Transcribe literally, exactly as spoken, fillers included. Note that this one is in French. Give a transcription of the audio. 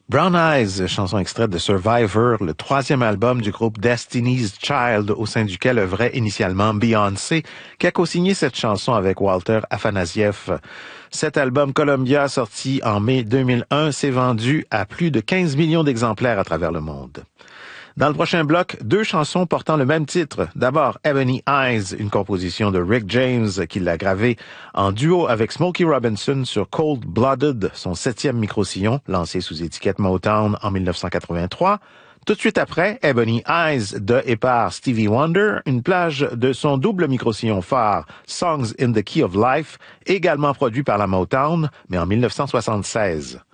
Brown Eyes, chanson extraite de Survivor, le troisième album du groupe Destiny's Child, au sein duquel œuvrait initialement Beyoncé, qui a co-signé cette chanson avec Walter Afanasieff. Cet album Columbia, sorti en mai deux mille un, s'est vendu à plus de quinze millions d'exemplaires à travers le monde. Dans le prochain bloc, deux chansons portant le même titre. D'abord, Ebony Eyes, une composition de Rick James qui l'a gravée en duo avec Smokey Robinson sur Cold Blooded, son septième micro-sillon, lancé sous étiquette Motown en mille neuf cent quatre-vingt-trois. Tout de suite après, Ebony Eyes de et par Stevie Wonder, une plage de son double micro-sillon phare, Songs in the Key of Life, également produit par la Motown, mais en mille neuf cent soixante-seize.